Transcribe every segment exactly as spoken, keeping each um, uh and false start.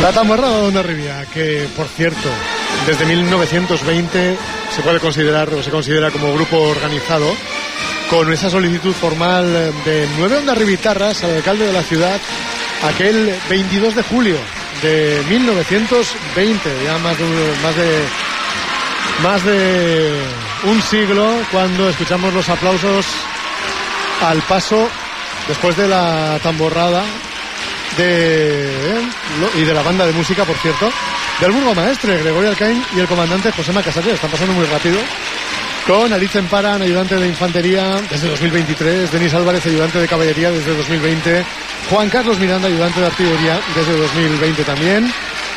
La tamborrada de Hondarribia, que por cierto, desde mil novecientos veinte se puede considerar o se considera como grupo organizado, con esa solicitud formal de nueve hondarribitarras al alcalde de la ciudad aquel veintidós de julio de mil novecientos veinte, ya más de, más de más de un siglo, cuando escuchamos los aplausos al paso después de la tamborrada de eh, y de la banda de música, por cierto, del burgomaestre Gregorio Alcaín y el comandante José Macasalle. Están pasando muy rápido, con Alice Emparan, ayudante de infantería desde dos mil veintitrés, Denis Álvarez, ayudante de caballería desde dos mil veinte, Juan Carlos Miranda, ayudante de artillería desde dos mil veinte también,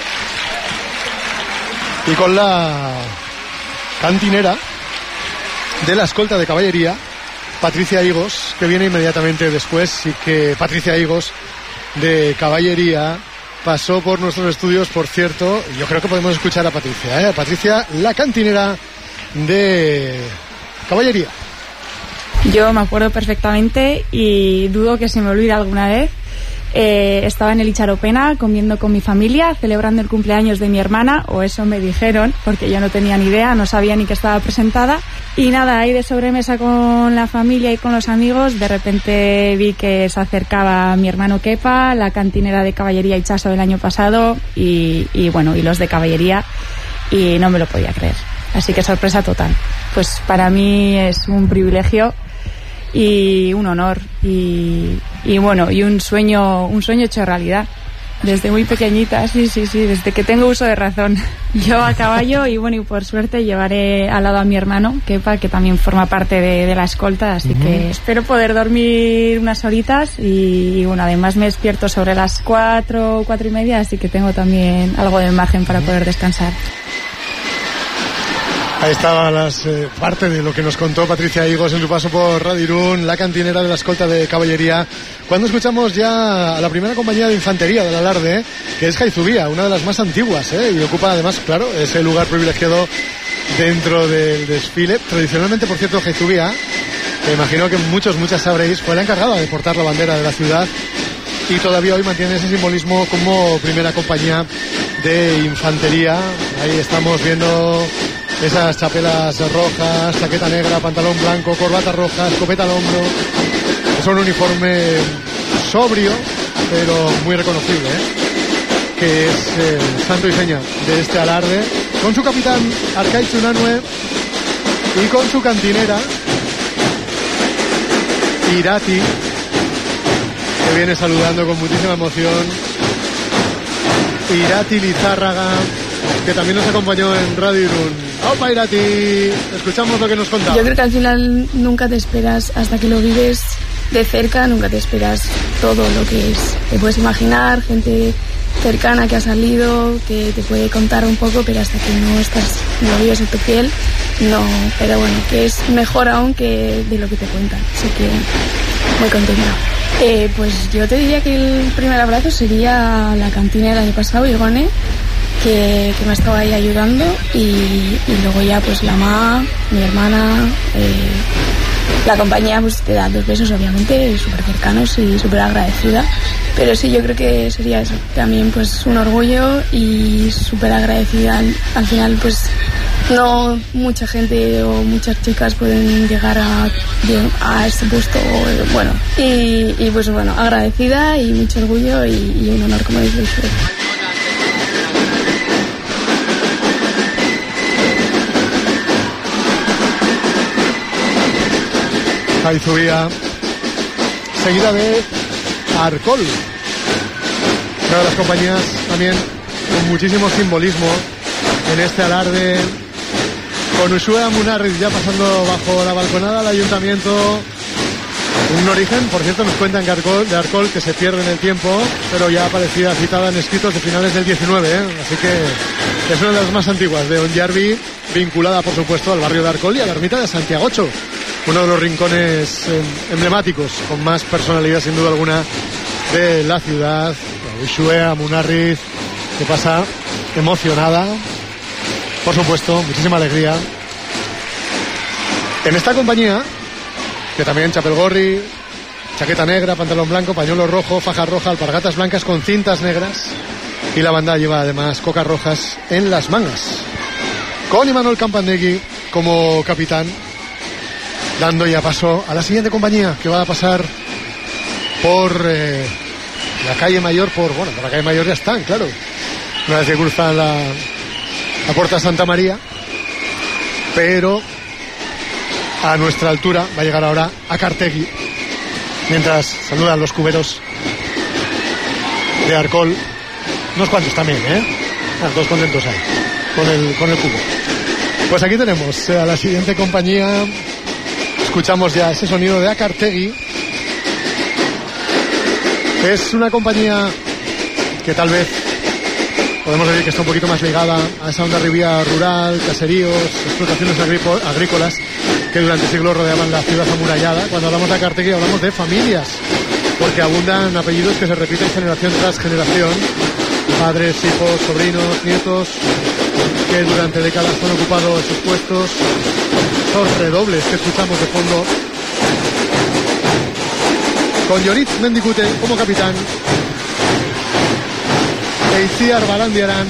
y con la cantinera de la escolta de caballería, Patricia Higos, que viene inmediatamente después, y que Patricia Higos de caballería pasó por nuestros estudios, por cierto. Yo creo que podemos escuchar a Patricia, ¿eh? Patricia, la cantinera de caballería. Yo me acuerdo perfectamente y dudo que se me olvide alguna vez. Eh, estaba en el Icharopena comiendo con mi familia, celebrando el cumpleaños de mi hermana, o eso me dijeron, porque yo no tenía ni idea, no sabía ni que estaba presentada. Y nada, ahí de sobremesa con la familia y con los amigos, de repente vi que se acercaba mi hermano Kepa, la cantinera de caballería Ichaso del año pasado, y, y bueno, y los de caballería, y no me lo podía creer. Así que sorpresa total. Pues para mí es un privilegio y un honor y, y bueno, y un sueño, un sueño hecho realidad. Desde muy pequeñita, sí, sí, sí, desde que tengo uso de razón. Yo a caballo y bueno, y por suerte llevaré al lado a mi hermano, Kepa, que también forma parte de, de la escolta, así uh-huh. que espero poder dormir unas horitas y, y bueno, además me despierto sobre las cuatro, cuatro y media, así que tengo también algo de margen para poder descansar. Ahí estaba las, eh, parte de lo que nos contó Patricia Higos en su paso por Radio Irún, la cantinera de la escolta de caballería, cuando escuchamos ya a la primera compañía de infantería del Alarde, que es Jaizubía, una de las más antiguas, ¿eh? Y ocupa además, claro, ese lugar privilegiado dentro del desfile. Tradicionalmente, por cierto, Jaizubía, que imagino que muchos, muchas sabréis, fue la encargada de portar la bandera de la ciudad y todavía hoy mantiene ese simbolismo como primera compañía de infantería. Ahí estamos viendo esas chapelas rojas, chaqueta negra, pantalón blanco, corbata roja, escopeta al hombro. Es un uniforme sobrio, pero muy reconocible, ¿eh? Que es el santo y seña de este Alarde, con su capitán Arkaitz Unanue y con su cantinera Irati, que viene saludando con muchísima emoción. Irati Lizárraga, que también nos acompañó en Radio Irún. ¡Opa, Irati! Escuchamos lo que nos contaba. Yo creo que al final nunca te esperas, hasta que lo vives de cerca, nunca te esperas todo lo que es. Te puedes imaginar gente cercana que ha salido, que te puede contar un poco, pero hasta que no estás, no lo vives en tu piel, no. Pero bueno, que es mejor aún que de lo que te cuentan. Así que muy contenta. Eh, pues yo te diría que el primer abrazo sería la cantina del año pasado, Igone, que, que me estaba ahí ayudando, y, y luego ya pues la mamá, mi hermana, eh, la compañía pues te da dos besos, obviamente, súper cercanos y súper agradecida. Pero sí, yo creo que sería eso, también pues un orgullo y súper agradecida. Al, al final pues no mucha gente o muchas chicas pueden llegar a, a este puesto, bueno, y, y pues bueno, agradecida y mucho orgullo y, y un honor, como dices. Jaizubía, seguida de Arcol, una de las compañías también con muchísimo simbolismo en este Alarde, con Ushua Munarriz ya pasando bajo la balconada del ayuntamiento. Un origen, por cierto, nos cuentan que Arcol, de Arcol, que se pierde en el tiempo, pero ya aparecía citada en escritos de finales del diecinueve, ¿eh? Así que es una de las más antiguas de Onyarbi, vinculada por supuesto al barrio de Arcol y a la ermita de Santiagocho, uno de los rincones eh, emblemáticos con más personalidad sin duda alguna de la ciudad. Ushua Munarriz, que pasa emocionada, por supuesto, muchísima alegría en esta compañía, que también chapelgorri, chaqueta negra, pantalón blanco, pañuelo rojo, faja roja, alpargatas blancas con cintas negras, y la banda lleva además cocas rojas en las mangas. Con Imanol Campandegui como capitán, dando ya paso a la siguiente compañía, que va a pasar por eh, la calle Mayor, por bueno, por la calle Mayor ya están, claro. Una vez que cruzan la, la Puerta Santa María, pero a nuestra altura va a llegar ahora a Cartegui, mientras saludan los cuberos de Arcol, unos cuantos también, ¿eh? Ah, todos contentos ahí, con el, con el cubo. Pues aquí tenemos a la siguiente compañía. Escuchamos ya ese sonido de Acartegui. Es una compañía que tal vez podemos decir que está un poquito más ligada a esa Hondarribía rural, caseríos, explotaciones agrícolas que durante siglos rodeaban la ciudad amurallada. Cuando hablamos de Acartegui hablamos de familias, porque abundan apellidos que se repiten generación tras generación, padres, hijos, sobrinos, nietos, que durante décadas han ocupado esos puestos. Esos redobles que escuchamos de fondo, con Lloritz Mendicute como capitán, e Itziar Barandiaran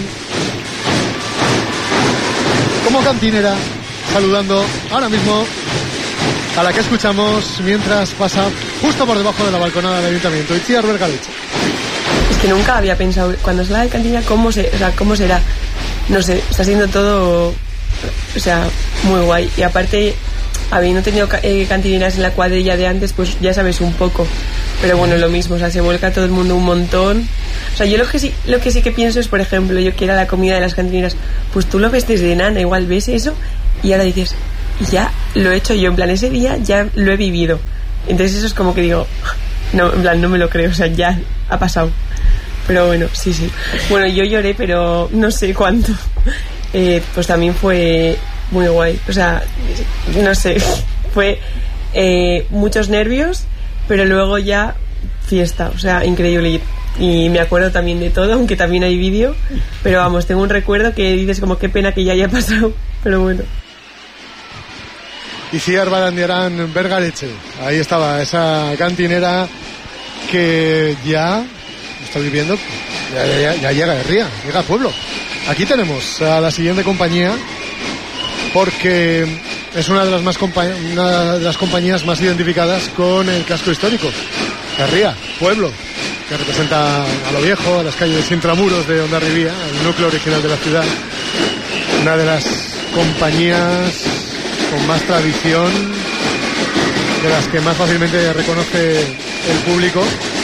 como cantinera, saludando ahora mismo a la que escuchamos mientras pasa justo por debajo de la balconada del ayuntamiento, Itziar Bergaletxe. Es que nunca había pensado, cuando se habla de cantina, cómo, se, o sea, cómo será. No sé, está siendo todo, o sea, muy guay. Y aparte, habiendo tenido eh, cantineras en la cuadrilla de antes, pues ya sabes un poco. Pero bueno, lo mismo, o sea, se vuelca todo el mundo un montón. O sea, yo lo que sí, lo que sí que pienso es, por ejemplo, yo que era la comida de las cantineras, pues tú lo ves desde nana, igual ves eso, y ahora dices, ya lo he hecho yo, en plan, ese día ya lo he vivido. Entonces eso es como que digo, no, en plan, no me lo creo, o sea, ya ha pasado. Pero bueno, sí, sí. Bueno, yo lloré, pero no sé cuánto. Eh, pues también fue muy guay. O sea, no sé, fue eh, muchos nervios, pero luego ya fiesta. O sea, increíble. Y me acuerdo también de todo, aunque también hay vídeo. Pero vamos, tengo un recuerdo que dices como qué pena que ya haya pasado. Pero bueno. Itziar Barandiaran Bergaletxe. Ahí estaba esa cantinera que ya está viviendo, ya, ya, ya llega de Ría, llega al pueblo. Aquí tenemos a la siguiente compañía, porque es una de las más compa- una de las compañías más identificadas con el casco histórico de Ría, pueblo, que representa a lo viejo, a las calles intramuros de Hondarribía, el núcleo original de la ciudad. Una de las compañías con más tradición, de las que más fácilmente reconoce el público,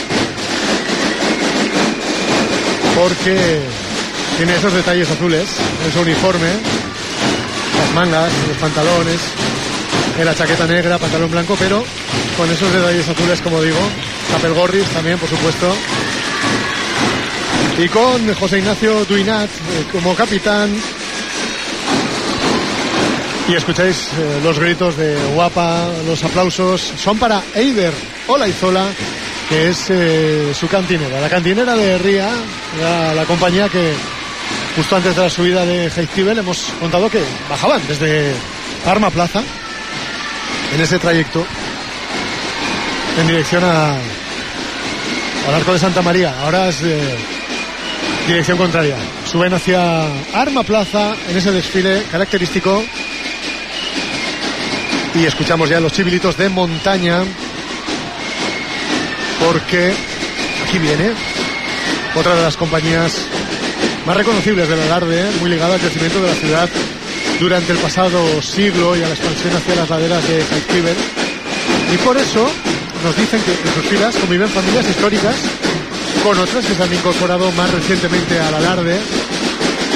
porque tiene esos detalles azules en su uniforme, las mangas, los pantalones, en la chaqueta negra, pantalón blanco, pero con esos detalles azules, como digo, Capelgorris también, por supuesto, y con José Ignacio Duinat eh, como capitán. Y escucháis eh, los gritos de guapa, los aplausos son para Eider Olaizola, que es eh, su cantinera, la cantinera de Ría, la, la compañía que justo antes de la subida de Jaizkibel hemos contado que bajaban desde Arma Plaza en ese trayecto en dirección a, al Arco de Santa María. Ahora es eh, dirección contraria, suben hacia Arma Plaza en ese desfile característico y escuchamos ya los chivilitos de montaña, porque aquí viene otra de las compañías más reconocibles del alarde, muy ligada al crecimiento de la ciudad durante el pasado siglo y a la expansión hacia las laderas de Jaizkibel. Y por eso nos dicen que en sus filas conviven familias históricas con otras que se han incorporado más recientemente al alarde,